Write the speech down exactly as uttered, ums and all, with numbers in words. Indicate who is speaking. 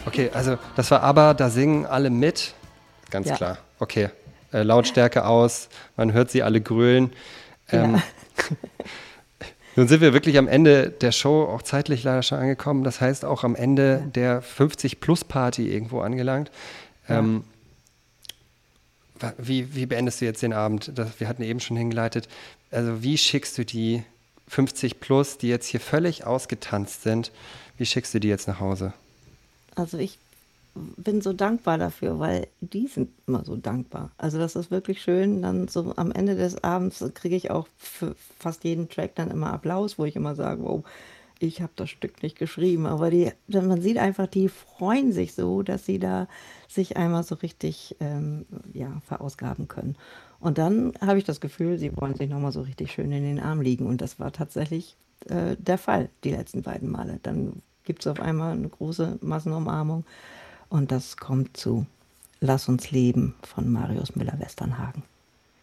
Speaker 1: Okay, also das war ABBA, da singen alle mit. Ganz
Speaker 2: Ja.
Speaker 1: klar. Okay. Äh, Lautstärke aus, man hört sie alle grölen. Ähm,
Speaker 2: Ja.
Speaker 1: Nun sind wir wirklich am Ende der Show auch zeitlich leider schon angekommen. Das heißt auch am Ende
Speaker 2: Ja.
Speaker 1: der fünfzig-Plus-Party irgendwo angelangt.
Speaker 2: Ja.
Speaker 1: Ähm, wa- wie, wie beendest du jetzt den Abend? Das, wir hatten eben schon hingeleitet. Also wie schickst du die fünfzig Plus, die jetzt hier völlig ausgetanzt sind, wie schickst du die jetzt nach Hause?
Speaker 2: Also ich bin so dankbar dafür, weil die sind immer so dankbar. Also das ist wirklich schön. Dann so am Ende des Abends kriege ich auch für fast jeden Track dann immer Applaus, wo ich immer sage, wow, ich habe das Stück nicht geschrieben. Aber die, dann- man sieht einfach, die freuen sich so, dass sie da sich einmal so richtig ähm, ja, verausgaben können. Und dann habe ich das Gefühl, sie wollen sich nochmal so richtig schön in den Arm liegen. Und das war tatsächlich äh, der Fall, die letzten beiden Male. Dann gibt es auf einmal eine große Massenumarmung. Und das kommt zu Lass uns leben von Marius Müller-Westernhagen.